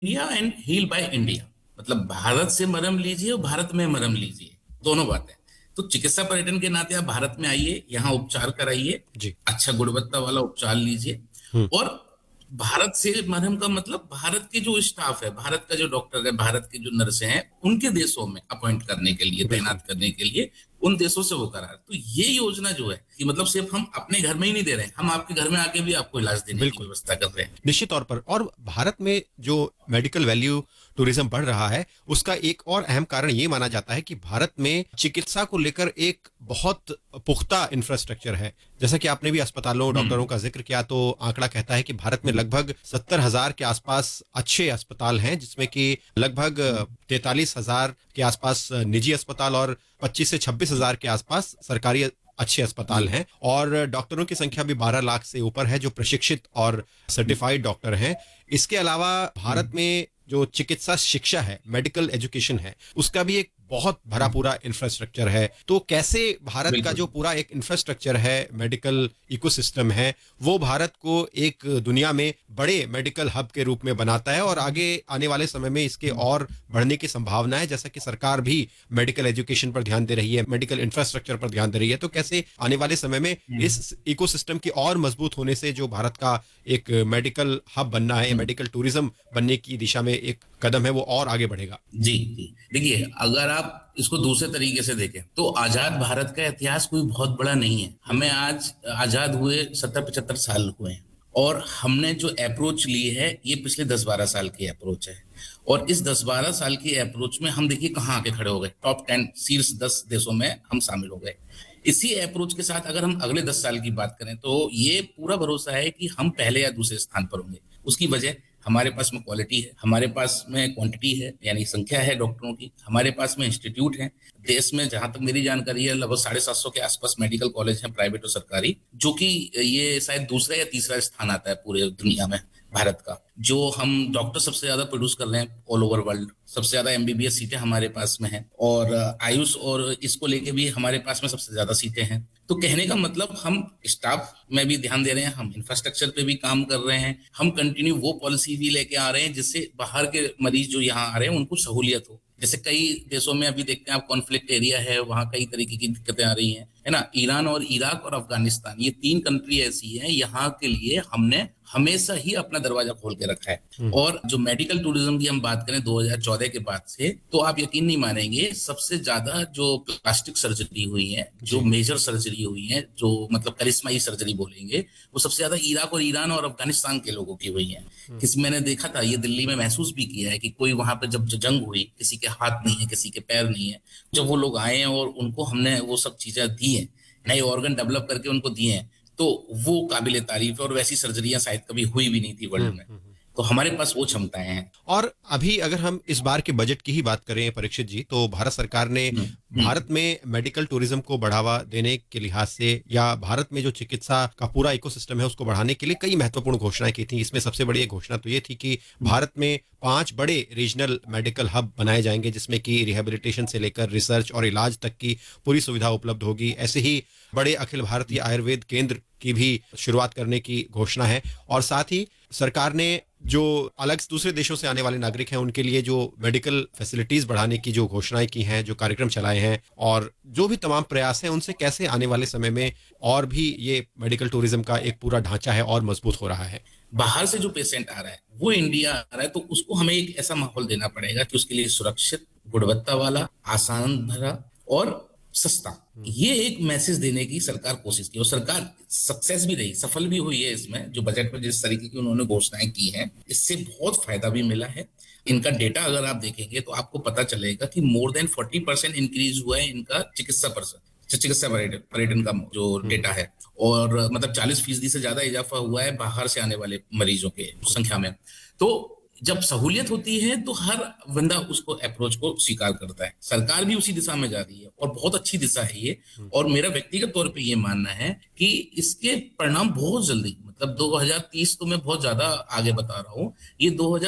India and heal by India, मतलब भारत से मरहम लीजिए और भारत में मरहम लीजिए, दोनों बातें। तो चिकित्सा पर्यटन के नाते आप भारत में आइए, यहाँ उपचार कराइए, जी। अच्छा गुणवत्ता वाला उपचार लीजिए। हुँ। और भारत से मरहम का मतलब भारत के जो स्टाफ है, भारत का जो डॉक्टर है, भारत के जो नर्स हैं, उनके देशों में अपॉइंट करने के लिए, बिल्कुल। तैनात करने के लिए उन देशों से वो करा। तो ये योजना जो है कि मतलब सिर्फ हम अपने घर में ही नहीं दे रहे हैं, हम आपके घर में आके भी आपको इलाज देने की बिल्कुल। व्यवस्था कर रहे हैं। निश्चित तौर पर। और भारत में जो मेडिकल वैल्यू टूरिज्म बढ़ रहा है, उसका एक और अहम कारण ये माना जाता है कि भारत में चिकित्सा को लेकर एक बहुत पुख्ता इंफ्रास्ट्रक्चर है। जैसा कि आपने भी अस्पतालों, डॉक्टरों हम्म। का जिक्र किया, तो आंकड़ा कहता है कि भारत में हम्म। लगभग 70,000 के आसपास अच्छे अस्पताल हैं, जिसमें कि लगभग हम्म। 43,000 के आसपास निजी अस्पताल और 25 से 26,000 के आसपास सरकारी अच्छे अस्पताल जी। हैं। और डॉक्टरों की संख्या भी 12 लाख से ऊपर है, जो प्रशिक्षित और सर्टिफाइड डॉक्टर हैं। इसके अलावा भारत हम्म। में जो चिकित्सा शिक्षा है, मेडिकल एजुकेशन है, उसका भी एक बहुत भरा हम्म। पूरा इंफ्रास्ट्रक्चर है। तो कैसे भारत का बिल्कुल। जो पूरा एक इंफ्रास्ट्रक्चर है, मेडिकल इकोसिस्टम है, वो भारत को एक दुनिया में बड़े मेडिकल हब के रूप में बनाता है, और आगे आने वाले समय में इसके और बढ़ने की संभावना है। जैसा कि सरकार भी मेडिकल एजुकेशन पर ध्यान दे रही है, मेडिकल इंफ्रास्ट्रक्चर पर ध्यान दे रही है, तो कैसे आने वाले समय में हम्म। इस इकोसिस्टम की और मजबूत होने से जो भारत का एक मेडिकल हब बनना है, हम्म। मेडिकल टूरिज्म बनने की दिशा में एक कदम है, वो और आगे बढ़ेगा। जी जी, देखिए अगर आप इसको दूसरे तरीके से देखें तो आजाद भारत का इतिहास कोई बहुत बड़ा नहीं है। हमें बिल्कुल। आज आजाद हुए 70-75 साल हुए हैं, और हमने जो अप्रोच ली है ये पिछले 10-12 साल की अप्रोच है। और इस 10-12 साल की अप्रोच में हम देखिए कहाँ आके खड़े हो गए, टॉप 10 शीर्ष 10 देशों में हम शामिल हो गए। इसी अप्रोच के साथ अगर हम अगले 10 साल की बात करें तो ये पूरा भरोसा है कि हम पहले या दूसरे स्थान पर होंगे। उसकी वजह, हमारे पास में क्वालिटी है, हमारे पास में क्वांटिटी है, यानी संख्या है डॉक्टरों की, हमारे पास में इंस्टीट्यूट है। देश में जहां तक मेरी जानकारी है लगभग 750 के आसपास मेडिकल कॉलेज हैं, प्राइवेट और सरकारी, जो कि ये शायद दूसरा या तीसरा स्थान आता है पूरे दुनिया में भारत का। जो हम डॉक्टर सबसे ज्यादा प्रोड्यूस कर रहे हैं ऑल ओवर वर्ल्ड, सबसे ज्यादा एमबीबीएस सीटें हमारे पास में हैं, और आयुष और इसको लेके भी हमारे पास में सबसे ज्यादा सीटें हैं। तो कहने का मतलब हम स्टाफ में भी ध्यान दे रहे हैं, हम इंफ्रास्ट्रक्चर पे भी काम कर रहे हैं, हम कंटिन्यू वो पॉलिसी भी लेके आ रहे हैं जिससे बाहर के मरीज जो यहाँ आ रहे हैं उनको सहूलियत हो। जैसे कई देशों में अभी देखते हैं आप, कॉन्फ्लिक्ट एरिया है, वहाँ कई तरीके की दिक्कतें आ रही हैं, है ना। ईरान और इराक और अफगानिस्तान, ये 3 कंट्री ऐसी हैं, यहाँ के लिए हमने हमेशा ही अपना दरवाजा खोल के रखा है। हम्म। और जो मेडिकल टूरिज्म की हम बात करें 2014 के बाद से, तो आप यकीन नहीं मानेंगे, सबसे ज्यादा जो प्लास्टिक सर्जरी हुई है, जो जी। मेजर सर्जरी हुई है, जो मतलब करिश्माई सर्जरी बोलेंगे, वो सबसे ज्यादा इराक और ईरान और अफगानिस्तान के लोगों की हुई है। हम्म। किसी, मैंने देखा था ये, दिल्ली में महसूस भी किया है कि कोई वहां पे जब जंग हुई, किसी के हाथ नहीं है, किसी के पैर नहीं है, जब वो लोग आए हैं और उनको हमने वो सब चीजें दी हैं, नए ऑर्गन डेवलप करके उनको दिए हैं, तो वो काबिले तारीफ है। और वैसी सर्जरियां शायद कभी हुई भी नहीं थी हम्म। वर्ल्ड में। तो हमारे पास वो क्षमताएं हैं। और अभी अगर हम इस बार के बजट की ही बात करें परीक्षित जी, तो भारत सरकार ने हम्म। भारत में मेडिकल टूरिज्म को बढ़ावा देने के लिहाज से, या भारत में जो चिकित्सा का पूरा इकोसिस्टम है उसको बढ़ाने के लिए कई महत्वपूर्ण घोषणाएं की थी। इसमें सबसे बड़ी एक घोषणा तो ये थी कि भारत में 5 बड़े रीजनल मेडिकल हब बनाए जाएंगे, जिसमें कि रिहेबिलिटेशन से लेकर रिसर्च और इलाज तक की पूरी सुविधा उपलब्ध होगी। ऐसे ही बड़े अखिल भारतीय आयुर्वेद केंद्र की भी शुरुआत करने की घोषणा है। और साथ ही सरकार ने जो अलग दूसरे देशों से आने वाले नागरिक हैं, उनके लिए जो मेडिकल फैसिलिटीज बढ़ाने की जो घोषणाएं की हैं, जो कार्यक्रम चलाए हैं, और जो भी तमाम प्रयास हैं, उनसे कैसे आने वाले समय में और भी ये मेडिकल टूरिज्म का एक पूरा ढांचा है और मजबूत हो रहा है। बाहर से जो पेशेंट आ रहा है वो इंडिया आ रहा है, तो उसको हमें एक ऐसा माहौल देना पड़ेगा कि उसके लिए सुरक्षित, गुणवत्ता वाला, आसान भरा और सस्ता, ये एक मैसेज देने की सरकार कोशिश की। और सरकार सक्सेस भी रही, सफल भी हुई है इसमें। जो बजट में जिस तरीके की उन्होंने घोषणाएं की हैं, इससे बहुत फायदा भी मिला है। इनका डेटा अगर आप देखेंगे तो आपको पता चलेगा कि मोर देन 40% इंक्रीज हुआ है इनका चिकित्सा पर्यटन का जो हम्म। डेटा है। और मतलब 40% से ज्यादा इजाफा हुआ है बाहर से आने वाले मरीजों के संख्या में। तो जब सहूलियत होती है तो हर बंदा उसको अप्रोच को स्वीकार करता है। सरकार भी उसी दिशा में जा रही है और बहुत अच्छी दिशा है ये। और मेरा व्यक्तिगत तौर पे ये मानना है कि इसके परिणाम बहुत जल्दी, मतलब 2030 तो मैं बहुत ज्यादा आगे बता रहा हूँ, ये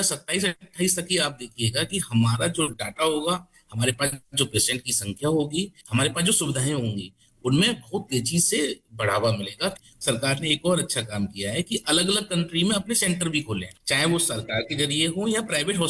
2027-28 तक ही आप देखिएगा कि हमारा जो डाटा होगा, हमारे पास जो पेशेंट की संख्या होगी, हमारे पास जो सुविधाएं होंगी, उनमें बहुत तेजी से बढ़ावा मिलेगा। सरकार ने एक और अच्छा काम किया है कि अलग अलग कंट्री में अपने सेंटर भी खोले हैं, चाहे वो सरकार के जरिए हो या प्राइवेट